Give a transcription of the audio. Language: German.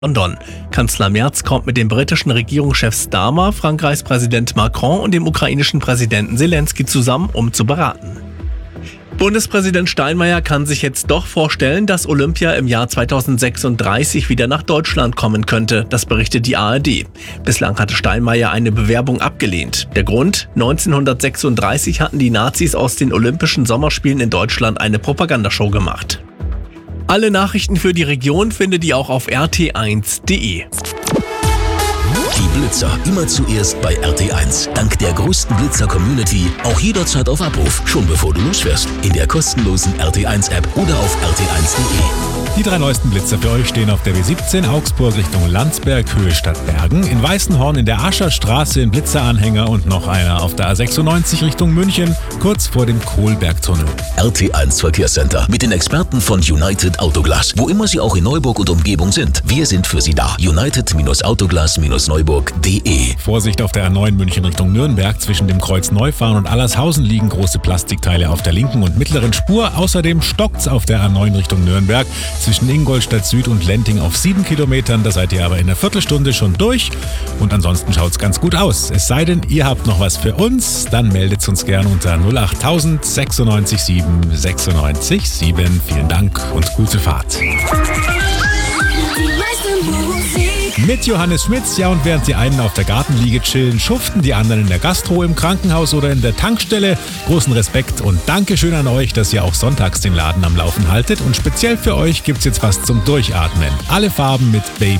London. Kanzler Merz kommt mit dem britischen Regierungschef Starmer, Frankreichs Präsident Macron und dem ukrainischen Präsidenten Zelensky zusammen, um zu beraten. Bundespräsident Steinmeier kann sich jetzt doch vorstellen, dass Olympia im Jahr 2036 wieder nach Deutschland kommen könnte. Das berichtet die ARD. Bislang hatte Steinmeier eine Bewerbung abgelehnt. Der Grund? 1936 hatten die Nazis aus den Olympischen Sommerspielen in Deutschland eine Propagandashow gemacht. Alle Nachrichten für die Region findet ihr auch auf rt1.de. Die Blitzer immer zuerst bei RT1. Dank der größten Blitzer-Community auch jederzeit auf Abruf, schon bevor du losfährst. In der kostenlosen RT1-App oder auf rt1.de. Die 3 neuesten Blitzer für euch stehen auf der B17 Augsburg Richtung Landsberg, Höhe Stadtbergen, in Weißenhorn in der Ascherstraße in Blitzeranhänger und noch einer auf der A96 Richtung München, kurz vor dem Kohlbergtunnel. RT1 Verkehrscenter mit den Experten von United Autoglas. Wo immer sie auch in Neuburg und Umgebung sind, wir sind für sie da. United-Autoglas-Neuburg.de. Vorsicht auf der A9 München Richtung Nürnberg. Zwischen dem Kreuz Neufahren und Allershausen liegen große Plastikteile auf der linken und mittleren Spur. Außerdem stockt's auf der A9 Richtung Nürnberg. Zwischen Ingolstadt Süd und Lenting auf 7 Kilometern. Da seid ihr aber in einer Viertelstunde schon durch. Und ansonsten schaut's ganz gut aus. Es sei denn, ihr habt noch was für uns, dann meldet's uns gern unter 08000 96 7 96 7. Vielen Dank und gute Fahrt. Mit Johannes Schmitz, ja, und während die einen auf der Gartenliege chillen, schuften die anderen in der Gastro, im Krankenhaus oder in der Tankstelle. Großen Respekt und Dankeschön an euch, dass ihr auch sonntags den Laden am Laufen haltet. Und speziell für euch gibt's jetzt was zum Durchatmen. Alle Farben mit Baby